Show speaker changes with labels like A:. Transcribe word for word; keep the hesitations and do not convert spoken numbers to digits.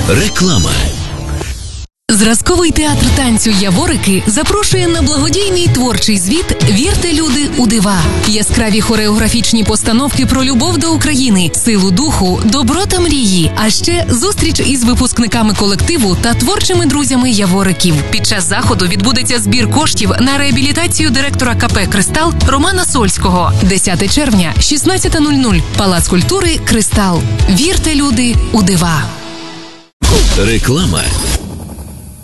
A: Реклама.
B: Зразковий театр танцю «Яворики» запрошує на благодійний творчий звіт «Вірте, люди, у дива». Яскраві хореографічні постановки про любов до України, силу духу, добро та мрії. А ще зустріч із випускниками колективу та творчими друзями «Явориків». Під час заходу відбудеться збір коштів на реабілітацію директора ка пе «Кристал» Романа Сольського. десяте червня, шістнадцята нуль нуль. Палац культури «Кристал». Вірте, люди, у дива.
A: Реклама.